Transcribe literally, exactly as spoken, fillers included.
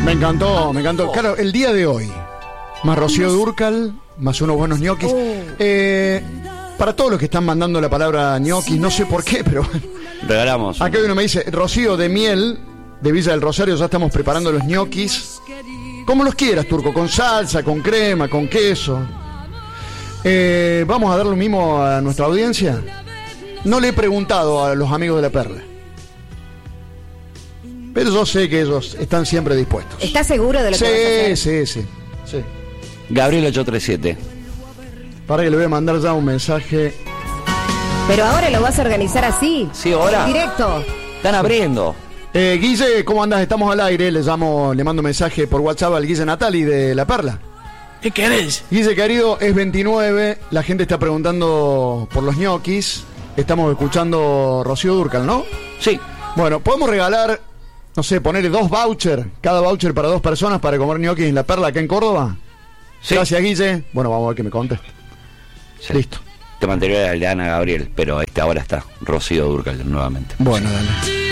Me encantó, me encantó. Claro, el día de hoy, más Rocío Dúrcal, más unos buenos ñoquis. Eh, para todos los que están mandando la palabra ñoquis, no sé por qué, pero regalamos. Acá uno me dice, Rocío de Miel, de Villa del Rosario, ya estamos preparando los ñoquis. Como los quieras, Turco, con salsa, con crema, con queso. Eh, Vamos a dar lo mismo a nuestra audiencia. No le he preguntado a los amigos de La Perla, pero yo sé que ellos están siempre dispuestos. ¿Estás seguro de lo sí, que vas a hacer? Sí, sí, sí. Gabriel ocho tres siete. Para que le voy a mandar ya un mensaje. Pero ahora lo vas a organizar así. Sí, ahora. En directo. Están abriendo. Eh, Guille, ¿cómo andás? Estamos al aire. Le llamo, le mando un mensaje por WhatsApp al Guille Natali de La Perla. ¿Qué querés? Guille, querido, es veintinueve. La gente está preguntando por los ñoquis. Estamos escuchando Rocío Dúrcal, ¿no? Sí. Bueno, podemos regalar, no sé, ponerle dos vouchers, cada voucher para dos personas para comer ñoquis en La Perla, acá en Córdoba. Sí. Gracias, Guille. Bueno, vamos a ver que me conteste. Sí. Listo. Te anterior era el de Ana Gabriel, pero este ahora está Rocío Dúrcal nuevamente. Bueno, dale.